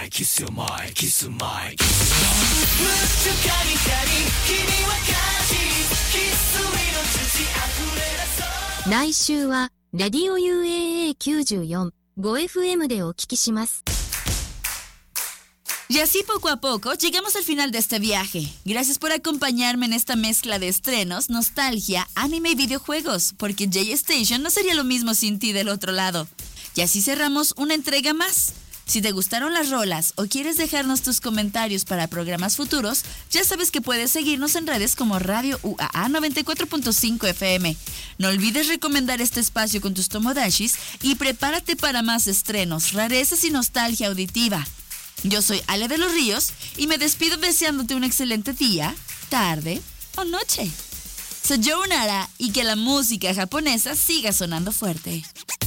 来週はラディオ UAA94 5FM でお聞きします。 Y así poco a poco llegamos al final de este viaje. Gracias por acompañarme en esta mezcla de estrenos, nostalgia, anime y videojuegos, porque J-Station no sería lo mismo sin ti del otro lado. Y así cerramos una entrega más. Si te gustaron las rolas o quieres dejarnos tus comentarios para programas futuros, ya sabes que puedes seguirnos en redes como Radio UAA 94.5 FM. No olvides recomendar este espacio con tus tomodashis y prepárate para más estrenos, rarezas y nostalgia auditiva. Yo soy Ale de los Ríos y me despido deseándote un excelente día, tarde o noche. Soy Joe Nara y que la música japonesa siga sonando fuerte.